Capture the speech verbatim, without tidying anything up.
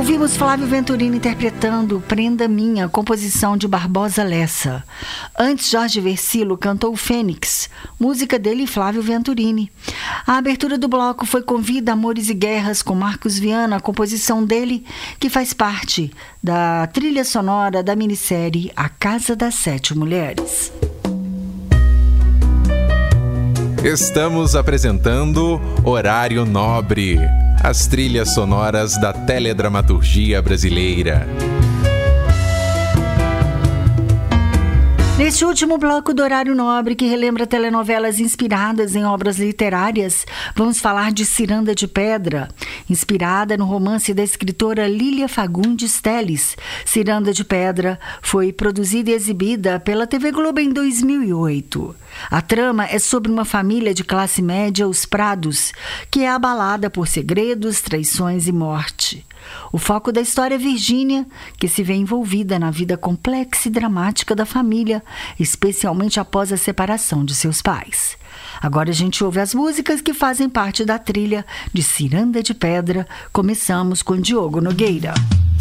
Ouvimos Flávio Venturini interpretando Prenda Minha, composição de Barbosa Lessa. Antes, Jorge Versilo cantou Fênix, música dele e Flávio Venturini. A abertura do bloco foi com Vida, Amores e Guerras, com Marcos Viana, a composição dele, que faz parte da trilha sonora da minissérie A Casa das Sete Mulheres. Estamos apresentando Horário Nobre, as trilhas sonoras da teledramaturgia brasileira. Neste último bloco do Horário Nobre, que relembra telenovelas inspiradas em obras literárias, vamos falar de Ciranda de Pedra, inspirada no romance da escritora Lília Fagundes Telles. Ciranda de Pedra foi produzida e exibida pela T V Globo em dois mil e oito. A trama é sobre uma família de classe média, os Prados, que é abalada por segredos, traições e morte. O foco da história é Virgínia, que se vê envolvida na vida complexa e dramática da família, especialmente após a separação de seus pais. Agora a gente ouve as músicas que fazem parte da trilha de Ciranda de Pedra. Começamos com Diogo Nogueira.